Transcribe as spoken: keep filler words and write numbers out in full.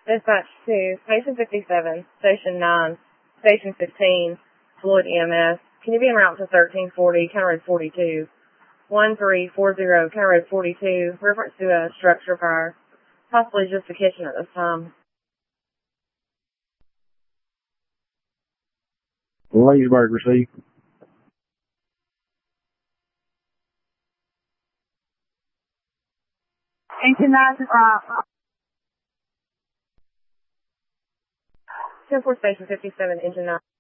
Dispatch two, Station fifty-seven, Station nine, Station fifteen, Floyd E M S. Can you be en route to thirteen forty, County Road forty-two? one three four zero, County Road forty-two, reference to a structure fire. Possibly just the kitchen at this time. Leesburg received. Engine nine, uh, ten four, Station fifty-seven, Engine nine.